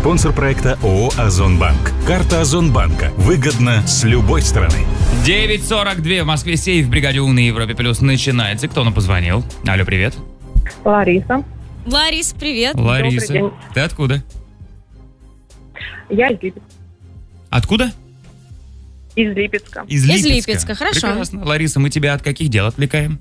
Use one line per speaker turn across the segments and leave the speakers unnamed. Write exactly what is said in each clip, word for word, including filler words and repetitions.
Спонсор проекта ООО «Озонбанк». Карта Озонбанка. Выгодно с любой стороны.
девять сорок два в Москве. Сейф в бригаде У на Европе Плюс начинается. Кто нам позвонил? Алло, привет.
Лариса.
Ларис, привет.
Лариса, ты откуда?
Я из Липецка.
Откуда?
Из Липецка.
Из
Из
Липецка.
Липецка, хорошо.
Прекрасно. Лариса, мы тебя от каких дел отвлекаем?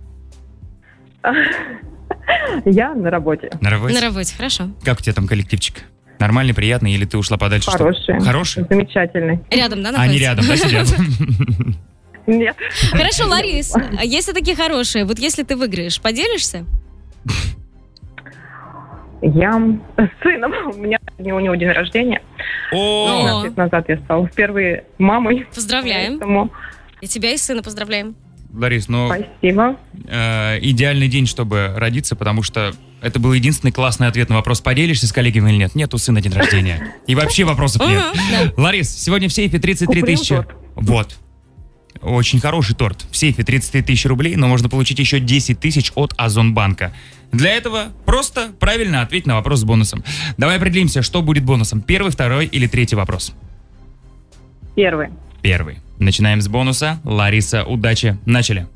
Я на работе.
На работе?
На работе, хорошо.
Как у тебя там коллективчик? Нормальный, приятный, или ты ушла подальше?
Хороший.
Что? Хороший?
Замечательный.
Рядом, да,
А, они
находится?
рядом, да, сидят?
Нет.
Хорошо, Ларис, а если такие хорошие, вот если ты выиграешь, поделишься?
Я с сыном. У меня у него день рождения.
О,
О.
Лет назад я стала впервые мамой.
Поздравляем.
Поэтому
И тебя, и сына поздравляем.
Ларис, ну,
спасибо.
э, идеальный день, чтобы родиться, потому что это был единственный классный ответ на вопрос, поделишься с коллегами или нет. Нет, у сына день рождения. И вообще вопросов нет.
Мгм, да.
Ларис, сегодня в сейфе тридцать три
Куприн
тысячи.
торт.
Вот. Очень хороший торт. В сейфе тридцать три тысячи рублей, но можно получить еще десять тысяч от Озонбанка. Для этого просто правильно ответь на вопрос с бонусом. Давай определимся, что будет бонусом. Первый, второй или третий вопрос?
Первый.
Первый. Начинаем с бонуса. Лариса, удачи. Начали.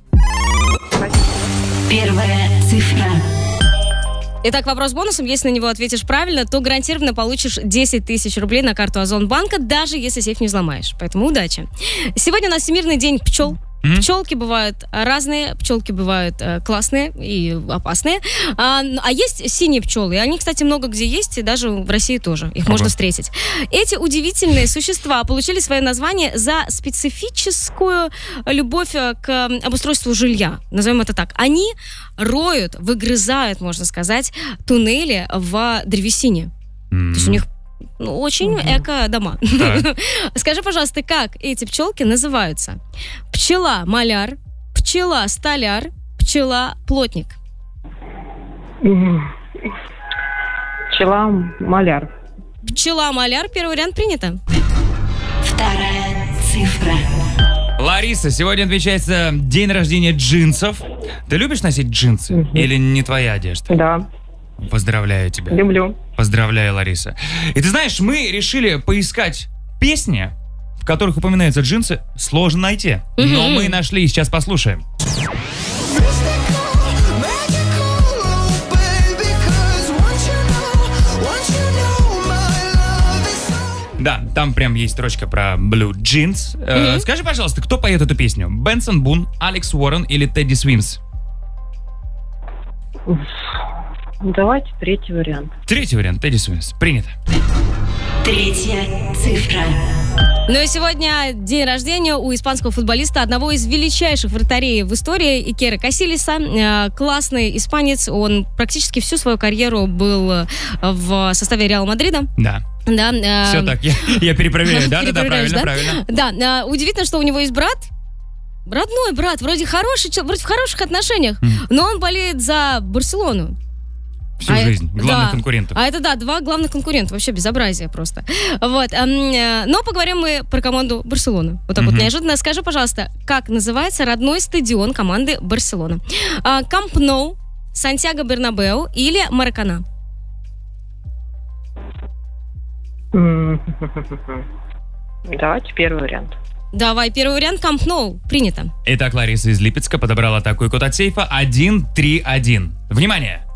Первая цифра.
Итак, вопрос с бонусом. Если на него ответишь правильно, то гарантированно получишь десять тысяч рублей на карту Озонбанка, даже если сейф не взломаешь. Поэтому удачи. Сегодня у нас Всемирный день пчел.
Мгм.
Пчелки бывают разные, пчелки бывают э, классные и опасные. А, а есть синие пчелы. И они, кстати, много где есть, и даже в России тоже. Их
Ого.
можно встретить. Эти удивительные существа получили свое название за специфическую любовь э, к обустройству жилья. Назовем это так. Они роют, выгрызают, можно сказать, туннели в древесине. То есть у них ну, очень эко-дома.
Так.
Скажи, пожалуйста, как эти пчелки называются? Пчела-маляр, пчела-столяр, пчела-плотник.
Пчела-маляр.
Пчела-маляр, первый вариант принято.
Вторая цифра.
Лариса, сегодня отмечается день рождения джинсов. Ты любишь носить джинсы?
Мгм.
Или не твоя одежда?
Да,
Поздравляю тебя.
люблю.
Поздравляю, Лариса. И ты знаешь, мы решили поискать песни, в которых упоминаются джинсы. Сложно найти. Но
Мгм.
мы нашли, сейчас послушаем. Да, там прям есть строчка про Blue Jeans. Э,
Мгм.
скажи, пожалуйста, кто поет эту песню? Бенсон Бун, Алекс Уоррен или Тедди Свимс?
Давайте третий вариант.
Третий вариант, Тедди Свимс. Принято.
Третья цифра.
Ну и сегодня день рождения у испанского футболиста, одного из величайших вратарей в истории, Икера Касилиса. Э, Классный испанец, он практически всю свою карьеру был э, в составе Реала Мадрида.
Да,
Да, э,
все так, я, я перепроверяю. Да, да, да,
Перепроверяешь,
правильно,
да?
правильно.
Да, э, удивительно, что у него есть брат. Родной брат, вроде хороший, чел- вроде в хороших отношениях,
Мгм.
но он болеет за Барселону.
Всю
А
жизнь.
это-
Главных
да.
конкурентов.
А это, да, два главных конкурента. Вообще безобразие просто. Вот. эм, э, Но поговорим мы про команду Барселоны. Вот так вот
Мгм.
неожиданно. Скажи, пожалуйста, как называется родной стадион команды Барселона? А, Камп Ноу, Сантьяго Бернабеу или Маракана?
М, Давайте первый вариант.
Давай, первый вариант Камп Ноу. Принято.
Итак, Лариса из Липецка подобрала такой код от сейфа один три один. Внимание!